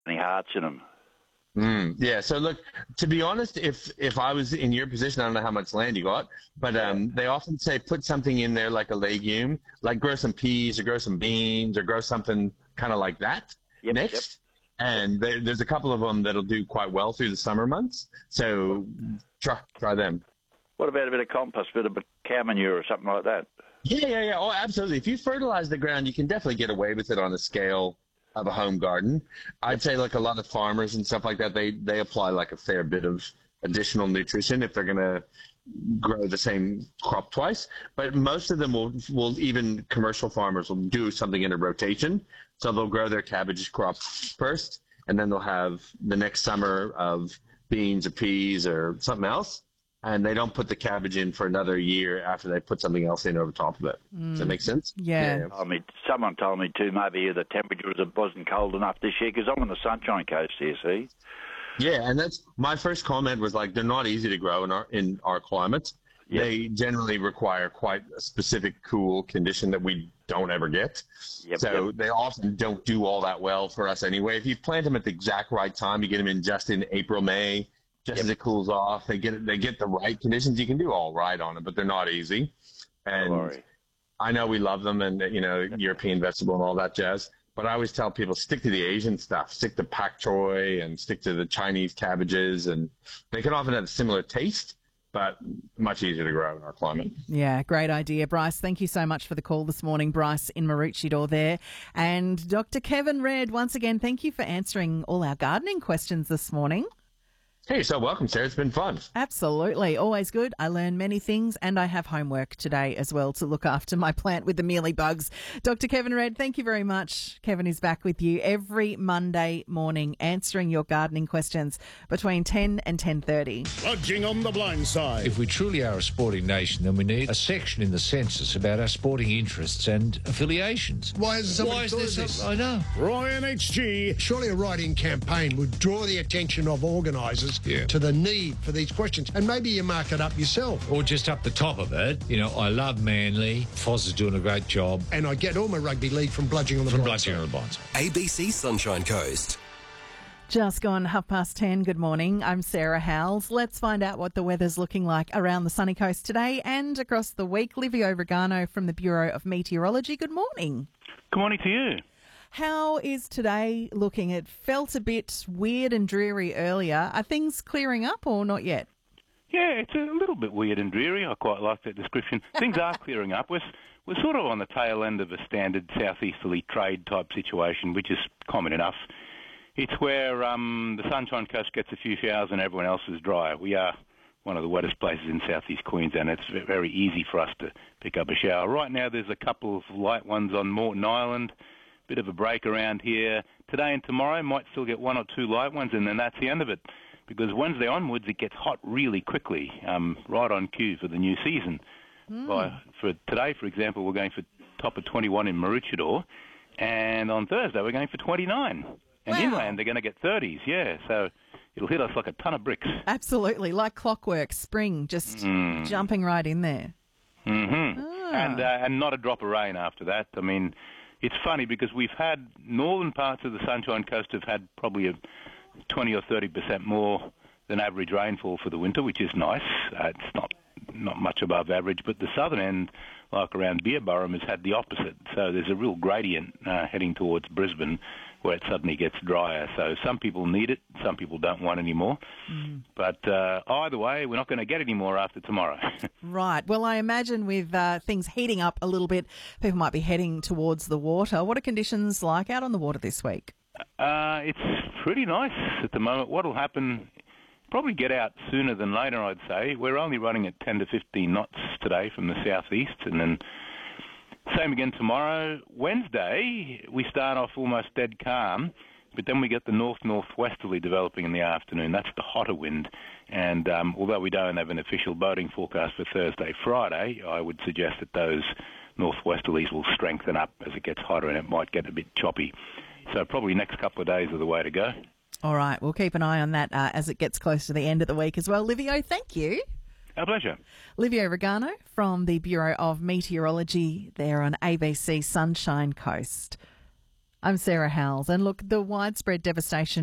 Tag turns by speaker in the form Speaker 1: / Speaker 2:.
Speaker 1: any hearts in them.
Speaker 2: Yeah. So look, to be honest, if I was in your position, I don't know how much land you got, but they often say put something in there like a legume, like grow some peas or grow some beans or grow something kind of like that next. And there's a couple of them that'll do quite well through the summer months. So try them.
Speaker 1: What about a bit of compost, a bit of cow manure or something like that?
Speaker 2: Yeah. Oh, absolutely. If you fertilize the ground, you can definitely get away with it on a scale of a home garden. I'd say like a lot of farmers and stuff like that, they apply like a fair bit of additional nutrition if they're going to grow the same crop twice. But most of them will even commercial farmers will do something in a rotation. So they'll grow their cabbage crop first, and then they'll have the next summer of beans or peas or something else. And they don't put the cabbage in for another year after they put something else in over top of it. Does that make sense?
Speaker 3: Yeah.
Speaker 1: I mean, someone told me too, maybe the temperature wasn't cold enough this year, because I'm on the Sunshine Coast here, see?
Speaker 2: Yeah, and that's my first comment was like, they're not easy to grow in our climate. Yep. They generally require quite a specific cool condition that we don't ever get. They often don't do all that well for us anyway. If you plant them at the exact right time, you get them in just in April, May, as it cools off, they get the right conditions. You can do all right on them, but they're not easy. And I know we love them, and European vegetable and all that jazz. But I always tell people, stick to the Asian stuff, stick to pak choi, and stick to the Chinese cabbages, and they can often have a similar taste, but much easier to grow in our climate.
Speaker 3: Yeah, great idea, Bryce. Thank you so much for the call this morning, Bryce in Maroochydore there. And Dr. Kevin Red, once again, thank you for answering all our gardening questions this morning.
Speaker 2: Hey, you're so welcome, Sarah. It's been fun.
Speaker 3: Absolutely. Always good. I learn many things, and I have homework today as well to look after my plant with the mealy bugs. Dr. Kevin Red, thank you very much. Kevin is back with you every Monday morning answering your gardening questions between 10 and 10:30.
Speaker 4: Bludging on the blind side.
Speaker 5: If we truly are a sporting nation, then we need a section in the census about our sporting interests and affiliations.
Speaker 4: Why is
Speaker 5: this? I know.
Speaker 4: Ryan HG. Surely a write-in campaign would draw the attention of organisers to the need for these questions, and maybe you mark it up yourself.
Speaker 5: Or just up the top of it, I love Manly, Foz is doing a great job.
Speaker 4: And I get all my rugby league from Bludging on the Blind Side.
Speaker 6: ABC Sunshine Coast.
Speaker 3: Just gone 10:30. Good morning. I'm Sarah Howells. Let's find out what the weather's looking like around the sunny coast today and across the week. Livio Regano from the Bureau of Meteorology. Good morning.
Speaker 7: Good morning to you.
Speaker 3: How is today looking? It felt a bit weird and dreary earlier. Are things clearing up or not yet?
Speaker 7: Yeah, it's a little bit weird and dreary. I quite like that description. Things are clearing up. We're sort of on the tail end of a standard southeasterly trade type situation, which is common enough. It's where the Sunshine Coast gets a few showers and everyone else is dry. We are one of the wettest places in southeast Queensland. It's very easy for us to pick up a shower. Right now there's a couple of light ones on Moreton Island. Bit of a break around here. Today and tomorrow might still get one or two light ones, and then that's the end of it. Because Wednesday onwards, it gets hot really quickly, right on cue for the new season. For today, for example, we're going for top of 21 in Maroochydore, and on Thursday we're going for 29. And inland they're going to get 30s, so it'll hit us like a ton of bricks.
Speaker 3: Absolutely, like clockwork, spring, just jumping right in there.
Speaker 7: And not a drop of rain after that. I mean, it's funny because we've had northern parts of the Sunshine Coast have had probably a 20 or 30% more than average rainfall for the winter, which is nice. It's not much above average, but the southern end, like around Beerburrum, has had the opposite. So there's a real gradient heading towards Brisbane where it suddenly gets drier. So some people need it, some people don't want any more. But either way, we're not going to get any more after tomorrow.
Speaker 3: Right. Well, I imagine with things heating up a little bit, people might be heading towards the water. What are conditions like out on the water this week?
Speaker 7: It's pretty nice at the moment. What will happen, probably get out sooner than later, I'd say. We're only running at 10 to 15 knots today from the southeast, and then same again tomorrow. Wednesday, we start off almost dead calm, but then we get the north-northwesterly developing in the afternoon. That's the hotter wind. And although we don't have an official boating forecast for Thursday, Friday, I would suggest that those northwesterlies will strengthen up as it gets hotter and it might get a bit choppy. So probably next couple of days are the way to go.
Speaker 3: All right, we'll keep an eye on that as it gets close to the end of the week as well. Livio, thank you.
Speaker 7: Our pleasure.
Speaker 3: Livio Regano from the Bureau of Meteorology there on ABC Sunshine Coast. I'm Sarah Howells. And look, the widespread devastation